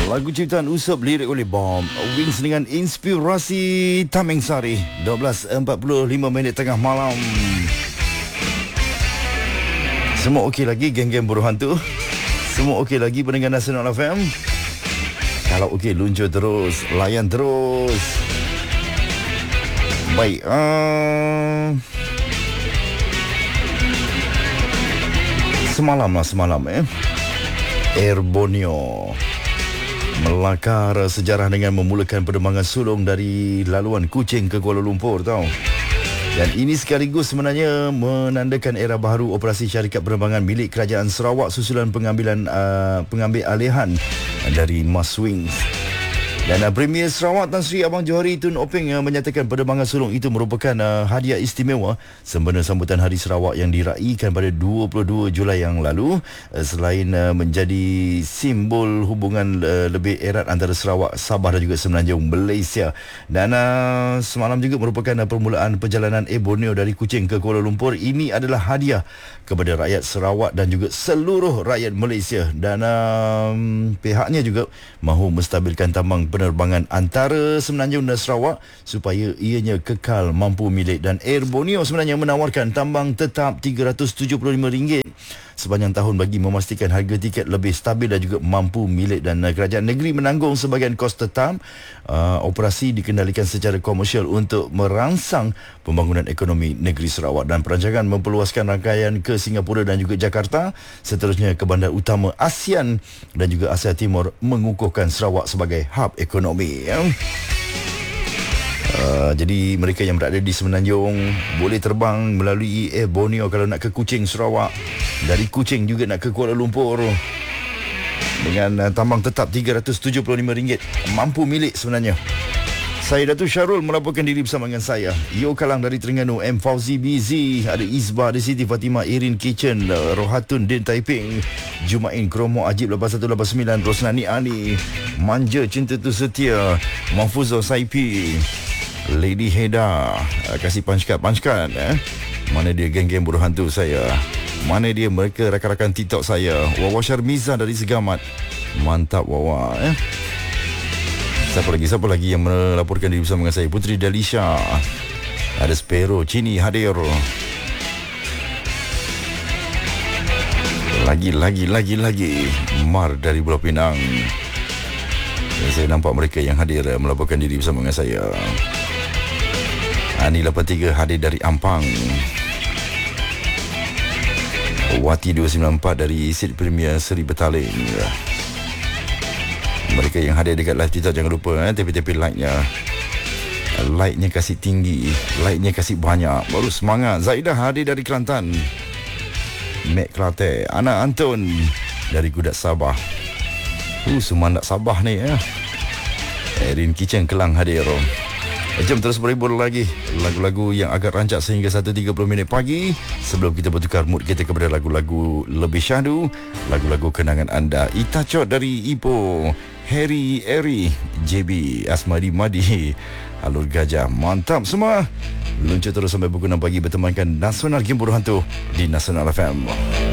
Lagu ciptaan Usop, lirik oleh Bomb Wings dengan inspirasi Tameng Sari. 12.45 tengah malam. Semua okey lagi geng-geng buruh hantu? Semua okey lagi pendengar Nasional FM? Kalau okey, luncur terus, layan terus. Baik, semalam Air Borneo melakar sejarah dengan memulakan penerbangan sulung dari laluan Kuching ke Kuala Lumpur tau. Dan ini sekaligus sebenarnya menandakan era baru operasi syarikat penerbangan milik Kerajaan Sarawak susulan pengambil alihan dari Maswings. Dan Premier Sarawak Tan Sri Abang Johari Tun Openg menyatakan penerbangan sulung itu merupakan hadiah istimewa sempena sambutan Hari Sarawak yang diraikan pada 22 Julai yang lalu. Selain menjadi simbol hubungan lebih erat antara Sarawak, Sabah dan juga Semenanjung Malaysia. Dan semalam juga merupakan permulaan perjalanan Air Borneo dari Kuching ke Kuala Lumpur. Ini adalah hadiah kepada rakyat Sarawak dan juga seluruh rakyat Malaysia. Dan pihaknya juga mahu menstabilkan tambang penerbangan antara Semenanjung dan Sarawak supaya ianya kekal mampu milik. Dan Air Borneo sebenarnya menawarkan tambang tetap RM375 sepanjang tahun bagi memastikan harga tiket lebih stabil dan juga mampu milik. Dan kerajaan negeri menanggung sebahagian kos tetap. Operasi dikendalikan secara komersial untuk merangsang pembangunan ekonomi negeri Sarawak. Dan perancangan memperluaskan rangkaian ke Singapura dan juga Jakarta, seterusnya ke bandar utama ASEAN dan juga Asia Timur, mengukuhkan Sarawak sebagai hub ekonomi. Jadi mereka yang berada di Semenanjung boleh terbang melalui Air Borneo kalau nak ke Kuching, Sarawak. Dari Kuching juga nak ke Kuala Lumpur dengan tambang tetap RM375 mampu milik sebenarnya. Saya Datuk Syarul melaporkan diri bersama dengan saya Yo Kalang dari Terengganu, M Fauzi BZ, ada Isbah, ada Siti Fatimah, Irin Kitchen, Rohatun Din Taiping, Jumain Kromo, Ajib 8189, Rosnani Ali, Manja Cinta Tu Setia, Mahfuzah Saipi, Lady Heda. Kasih punchcard Mana dia geng-geng buruh hantu saya? Mana dia mereka rakan-rakan TikTok saya? Wawa Syarmiza dari Segamat. Mantap Wawa. Siapa lagi yang melaporkan diri bersama dengan saya? Putri Dalisha, ada Spero, Cini hadir. Lagi Mar dari Pulau Pinang. Saya nampak mereka yang hadir melaporkan diri bersama dengan saya. Ani 83 hadir dari Ampang. Wati 294 dari Sid Premier Seri Betaling. Mereka yang hadir dekat live TikTok, jangan lupa tepi-tepi like-nya kasih tinggi, like-nya kasih banyak, baru semangat. Zaidah hadir dari Kelantan. Mek Kelate, Ana Anton dari Kudat Sabah. Semangat Sabah ni Erin Kitchen Kelang hadir. Jom terus berhibur lagi lagu-lagu yang agak rancak sehingga 1.30 pagi sebelum kita bertukar mood kita kepada lagu-lagu lebih syahdu, lagu-lagu kenangan anda. Itacot dari Ipoh, Harry Eri, JB, Asmadi Madi, Alur Gajah. Mantap semua. Luncur terus sampai pukul 6 pagi bertemankan Nasional Game Buruh Hantu di Nasional FM.